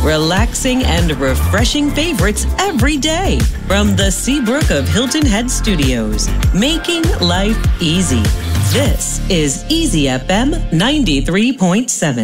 relaxing and refreshing favorites every day from the Seabrook of Hilton Head Studios, making life easy. This is Easy FM 93.7.